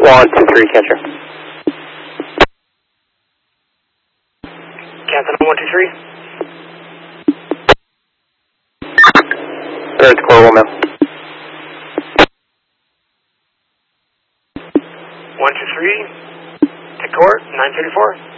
123, catcher. Captain 123. Third square, 1 mil. 123. To court, 934.